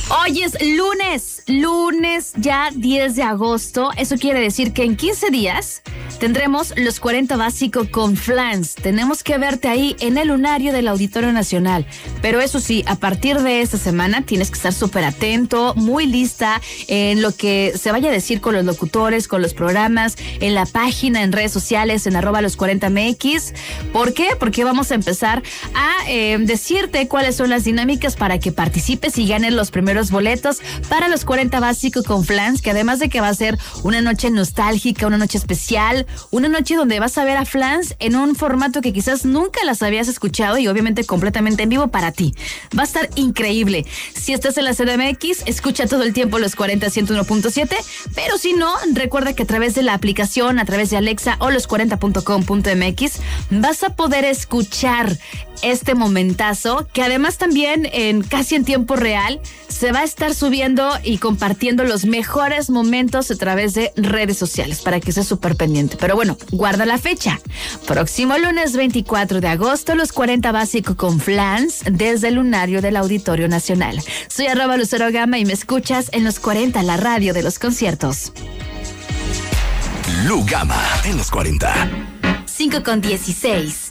Hoy es lunes ya 10 de agosto. Eso quiere decir que en 15 días tendremos los 40 básicos con Flans. Tenemos que verte ahí en el lunario del Auditorio Nacional. Pero eso sí, a partir de esta semana tienes que estar súper atento, muy lista en lo que se vaya a decir con los locutores, con los programas, en la página, en redes sociales, en @los40mx. ¿Por qué? Porque vamos a empezar a decirte cuáles son las dinámicas para que participes y ganes los primeros boletos para los 40 básicos con Flans, que además de que va a ser una noche nostálgica, una noche especial, una noche donde vas a ver a Flans en un formato que quizás nunca las habías escuchado y obviamente completamente en vivo para ti. Va a estar increíble. Si estás en la CDMX, escucha todo el tiempo los 40 101.7, pero si no, recuerda que a través de la aplicación, a través de Alexa o los40.com.mx vas a poder escuchar este momentazo, que además también casi en tiempo real se va a estar subiendo y compartiendo los mejores momentos a través de redes sociales para que estés súper pendiente. Pero bueno, guarda la fecha. Próximo lunes 24 de agosto, los 40 básicos con Flans desde el lunario del Auditorio Nacional. Soy @LuceroGama y me escuchas en los 40, la radio de los conciertos. Lu Gama en los 40. 5:16.